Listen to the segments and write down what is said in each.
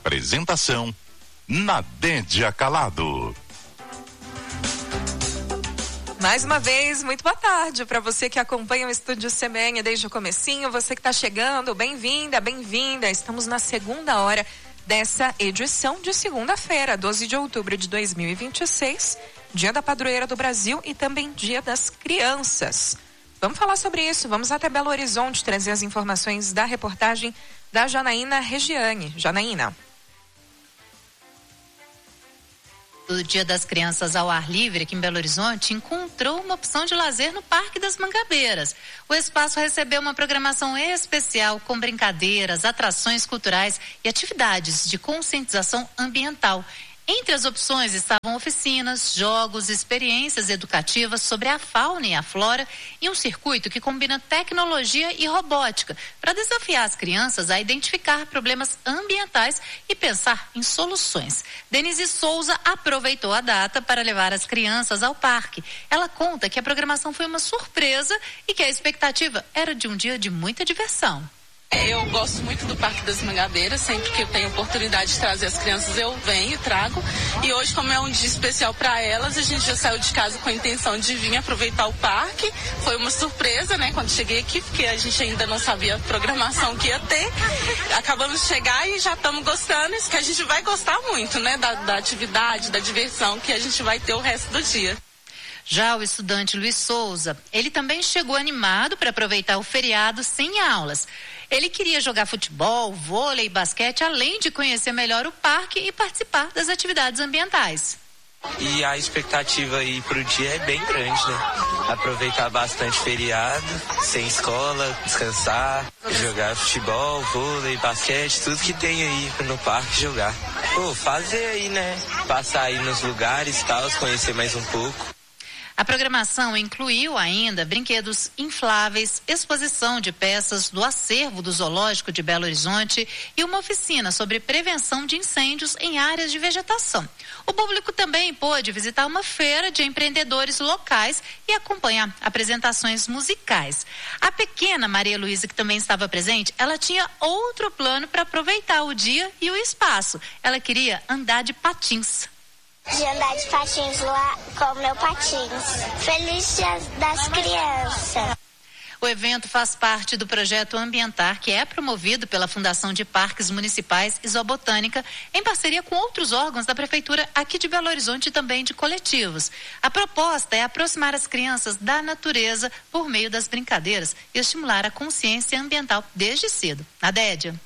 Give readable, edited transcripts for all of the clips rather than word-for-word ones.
Apresentação: Nadédia Calado. Mais uma vez, muito boa tarde para você que acompanha o Estúdio CBN desde o comecinho, você que está chegando, bem-vinda, bem-vinda. Estamos na segunda hora dessa edição de segunda-feira, 12 de outubro de 2026, Dia da Padroeira do Brasil e também Dia das Crianças. Vamos falar sobre isso, vamos até Belo Horizonte trazer as informações da reportagem da Janaína Regiane. Janaína. O Dia das Crianças ao ar livre aqui em Belo Horizonte encontrou uma opção de lazer no Parque das Mangabeiras. O espaço recebeu uma programação especial com brincadeiras, atrações culturais e atividades de conscientização ambiental. Entre as opções estavam oficinas, jogos, experiências educativas sobre a fauna e a flora e um circuito que combina tecnologia e robótica para desafiar as crianças a identificar problemas ambientais e pensar em soluções. Denise Souza aproveitou a data para levar as crianças ao parque. Ela conta que a programação foi uma surpresa e que a expectativa era de um dia de muita diversão. Eu gosto muito do Parque das Mangabeiras, sempre que eu tenho oportunidade de trazer as crianças eu venho e trago. E hoje, como é um dia especial para elas, a gente já saiu de casa com a intenção de vir aproveitar o parque. Foi uma surpresa, né, quando cheguei aqui, porque a gente ainda não sabia a programação que ia ter. Acabamos de chegar e já estamos gostando, isso que a gente vai gostar muito, né, da atividade, da diversão que a gente vai ter o resto do dia. Já o estudante Luiz Souza, ele também chegou animado para aproveitar o feriado sem aulas. Ele queria jogar futebol, vôlei e basquete, além de conhecer melhor o parque e participar das atividades ambientais. E a expectativa aí pro dia é bem grande, né? Aproveitar bastante feriado, sem escola, descansar, jogar futebol, vôlei, basquete, tudo que tem aí no parque jogar. Fazer aí, né? Passar aí nos lugares e tal, conhecer mais um pouco. A programação incluiu ainda brinquedos infláveis, exposição de peças do acervo do Zoológico de Belo Horizonte e uma oficina sobre prevenção de incêndios em áreas de vegetação. O público também pôde visitar uma feira de empreendedores locais e acompanhar apresentações musicais. A pequena Maria Luísa, que também estava presente, ela tinha outro plano para aproveitar o dia e o espaço. Ela queria andar de patins. De andar de patins lá com o meu patins. Feliz Dia das Crianças. O evento faz parte do projeto Ambientar, que é promovido pela Fundação de Parques Municipais e Zoobotânica, em parceria com outros órgãos da Prefeitura aqui de Belo Horizonte e também de coletivos. A proposta é aproximar as crianças da natureza por meio das brincadeiras e estimular a consciência ambiental desde cedo. Nadédia.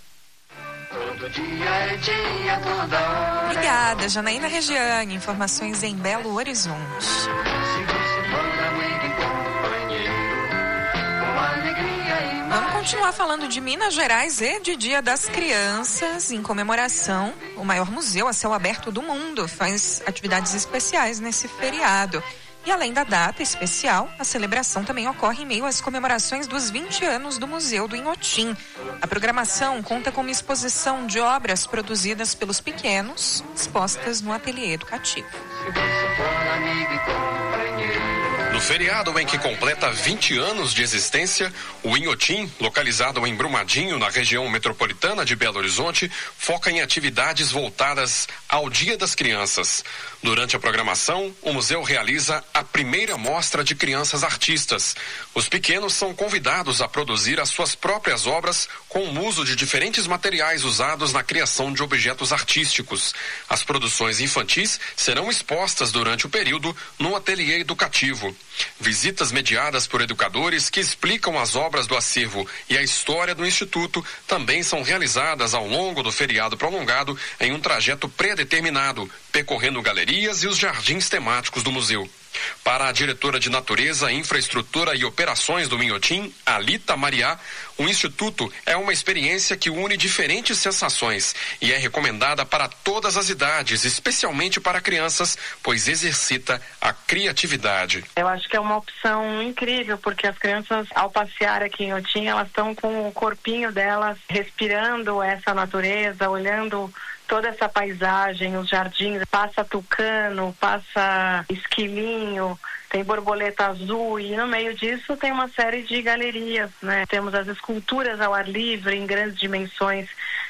Todo dia é dia, toda hora. Obrigada, Janaína Regiane. Informações em Belo Horizonte. Vamos continuar falando de Minas Gerais e de Dia das Crianças. Em comemoração, o maior museu a céu aberto do mundo faz atividades especiais nesse feriado. E além da data especial, a celebração também ocorre em meio às comemorações dos 20 anos do Museu do Inhotim. A programação conta com uma exposição de obras produzidas pelos pequenos, expostas no ateliê educativo. No feriado em que completa 20 anos de existência, o Inhotim, localizado em Brumadinho, na região metropolitana de Belo Horizonte, foca em atividades voltadas ao Dia das Crianças. Durante a programação, o museu realiza a primeira mostra de crianças artistas. Os pequenos são convidados a produzir as suas próprias obras com o uso de diferentes materiais usados na criação de objetos artísticos. As produções infantis serão expostas durante o período no ateliê educativo. Visitas mediadas por educadores que explicam as obras do acervo e a história do Instituto também são realizadas ao longo do feriado prolongado em um trajeto pré-determinado, percorrendo galerias e os jardins temáticos do museu. Para a diretora de Natureza, Infraestrutura e Operações do Inhotim, Alita Mariá, o Instituto é uma experiência que une diferentes sensações e é recomendada para todas as idades, especialmente para crianças, pois exercita a criatividade. Eu acho que é uma opção incrível, porque as crianças, ao passear aqui em Inhotim, elas estão com o corpinho delas respirando essa natureza, olhando toda essa paisagem, os jardins, passa tucano, passa esquilinho, tem borboleta azul e no meio disso tem uma série de galerias, né? Temos as esculturas ao ar livre em grandes dimensões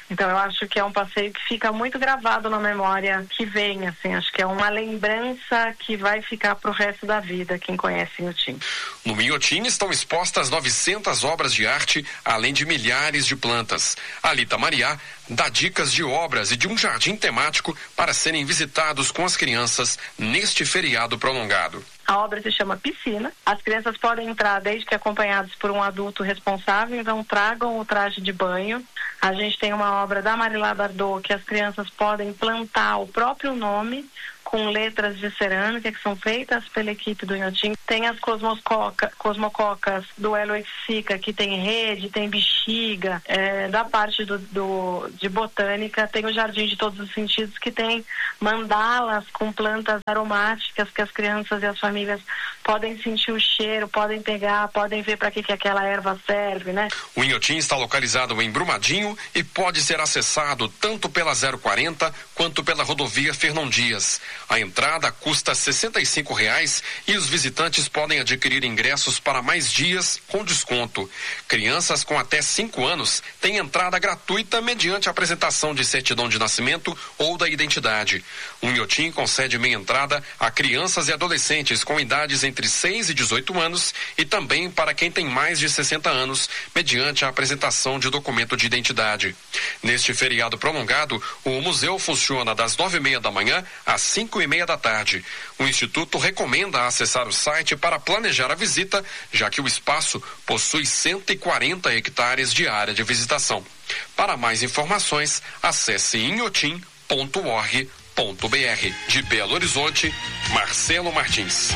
Então eu acho que é um passeio que fica muito gravado na memória que vem, assim, acho que é uma lembrança que vai ficar pro resto da vida, quem conhece Inhotim. No Inhotim estão expostas 900 obras de arte, além de milhares de plantas. A Alita Mariá dá dicas de obras e de um jardim temático para serem visitados com as crianças neste feriado prolongado. A obra se chama Piscina. As crianças podem entrar desde que acompanhadas por um adulto responsável, então tragam o traje de banho. A gente tem uma obra da Marilá Bardot que as crianças podem plantar o próprio nome com letras de cerâmica que são feitas pela equipe do Inhotim. Tem as cosmococas do Eloixica, que tem rede, tem bexiga. Da parte de botânica, tem o Jardim de Todos os Sentidos, que tem mandalas com plantas aromáticas que as crianças e as famílias podem sentir o cheiro, podem pegar, podem ver para que aquela erva serve, né? O Inhotim está localizado em Brumadinho e pode ser acessado tanto pela 040 quanto pela rodovia Fernão Dias. A entrada custa R$ 65,00 e os visitantes podem adquirir ingressos para mais dias com desconto. Crianças com até 5 anos têm entrada gratuita mediante a apresentação de certidão de nascimento ou da identidade. O Inhotim concede meia entrada a crianças e adolescentes com idades entre 6 e 18 anos e também para quem tem mais de 60 anos, mediante a apresentação de documento de identidade. Neste feriado prolongado, o museu funciona das 9:30 da manhã às 5:30 da tarde. O Instituto recomenda acessar o site para planejar a visita, já que o espaço possui 140 hectares de área de visitação. Para mais informações, acesse inhotim.org.br. De Belo Horizonte, Marcelo Martins.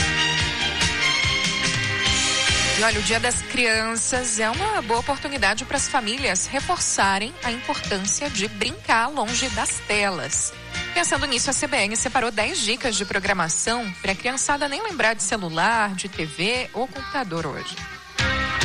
E olha, o Dia das Crianças é uma boa oportunidade para as famílias reforçarem a importância de brincar longe das telas. Pensando nisso, a CBN separou 10 dicas de programação para a criançada nem lembrar de celular, de TV ou computador hoje.